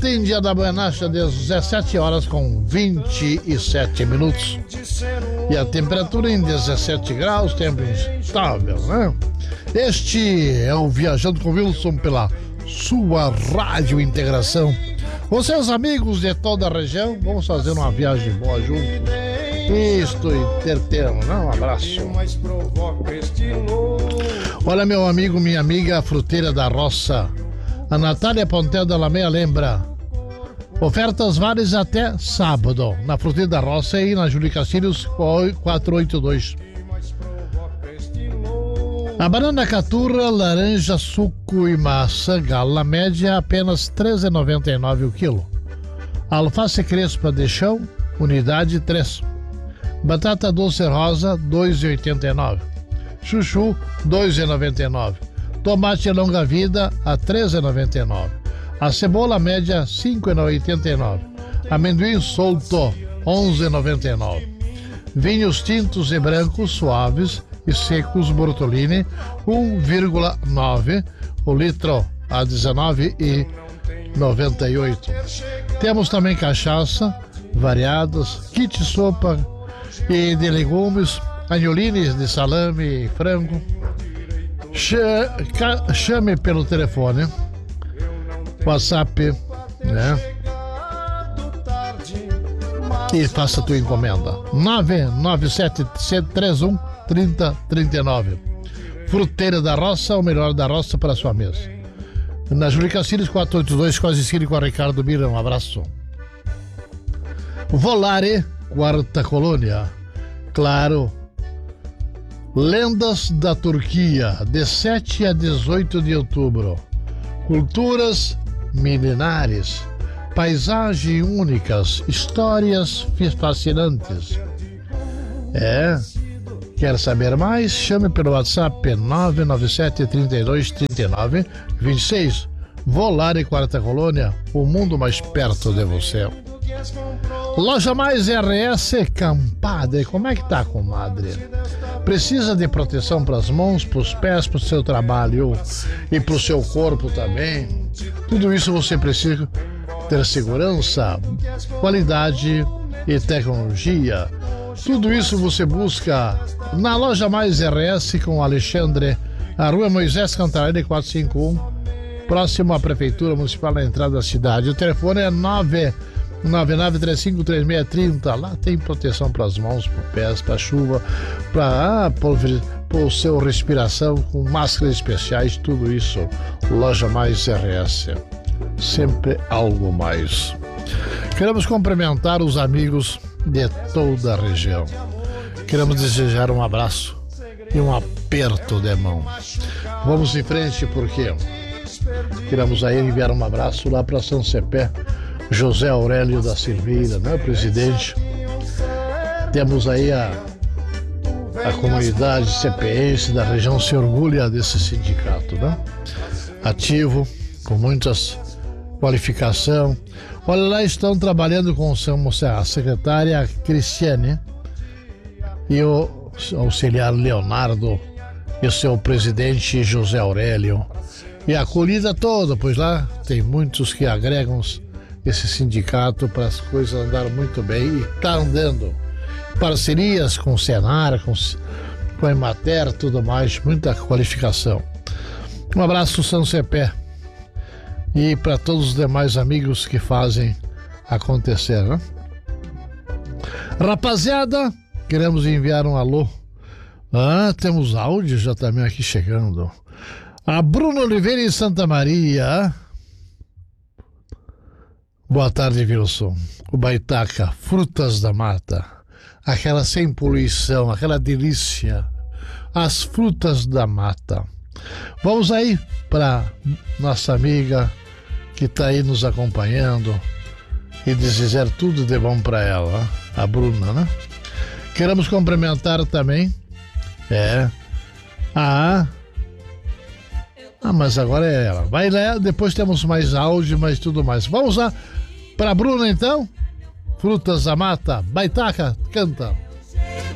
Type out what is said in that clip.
ontem, dia da Buenacha, 17 horas com 27 minutos. E a temperatura em 17 graus, tempo instável, né? Este é o Viajando com Wilson pela sua Rádio Integração. Com seus amigos de toda a região, vamos fazer uma viagem boa juntos. Isto e ter tempo, né? Um abraço. Olha, meu amigo, minha amiga, a fruteira da roça, a Natália Pontel da Lameia lembra. Ofertas várias até sábado, na fruteira da roça e na Júlio Castilhos 482. A banana caturra, laranja, suco e maçã gala média apenas R$ 13,99 o quilo. Alface crespa de chão, unidade 3. Batata doce rosa, R$ 2,89. Chuchu, R$ 2,99. Tomate longa vida, a R$ 13,99. A cebola média, R$ 5,89. Amendoim solto, R$ 11,99. Vinhos tintos e brancos suaves e secos Bortolini, 1,9 o litro a R$ 19,98. Temos também cachaça variadas, kit sopa e de legumes, anholines de salame e frango. Chame pelo telefone, WhatsApp, né? E faça tua encomenda. 99731 3039. Fruteira da Roça, o melhor da roça para a sua mesa. Na Júlio Castilhos 482, quase esquina com a Ricardo Mira. Um abraço. Volare, quarta colônia. Claro. Lendas da Turquia, de 7 a 18 de outubro. Culturas milenares. Paisagens únicas. Histórias fascinantes. Quer saber mais? Chame pelo WhatsApp 997 32 39 26. Volare Quarta Colônia, o mundo mais perto de você. Loja Mais RS Campada. Como é que tá, comadre? Precisa de proteção para as mãos, para os pés, para o seu trabalho e para o seu corpo também? Tudo isso você precisa ter segurança, qualidade e tecnologia. Tudo isso você busca na Loja Mais RS com o Alexandre, a Rua Moisés Cantarelli 451, próximo à Prefeitura Municipal, na entrada da cidade. O telefone é 999353630. Lá tem proteção para as mãos, para os pés, para a chuva, para o seu respiração, com máscaras especiais, tudo isso. Loja Mais RS. Sempre algo mais. Queremos cumprimentar os amigos de toda a região. Queremos desejar um abraço e um aperto de mão. Vamos em frente porque queremos aí enviar um abraço lá para São Cepé, José Aurélio da Silveira, né, presidente. Temos aí a comunidade cepense da região se orgulha desse sindicato, né? Ativo, com muitas qualificação. Olha, lá estão trabalhando com a secretária Cristiane e o auxiliar Leonardo e o seu presidente José Aurélio. E a acolhida toda, pois lá tem muitos que agregam esse sindicato para as coisas andarem muito bem e está andando. Parcerias com o Senar, com a Emater, tudo mais, muita qualificação. Um abraço, São Cepé. E para todos os demais amigos que fazem acontecer, né? Rapaziada, queremos enviar um alô. Temos áudio já também aqui chegando. A Bruna Oliveira em Santa Maria. Boa tarde, Wilson. O Baitaca, frutas da mata. Aquela sem poluição, aquela delícia. As frutas da mata. Vamos aí para nossa amiga que está aí nos acompanhando e desejar tudo de bom para ela, a Bruna, né? Queremos cumprimentar também mas agora é ela. Vai lá, depois temos mais áudio, mais tudo mais. Vamos lá para a Bruna então. Frutas da Mata, Baitaca, canta.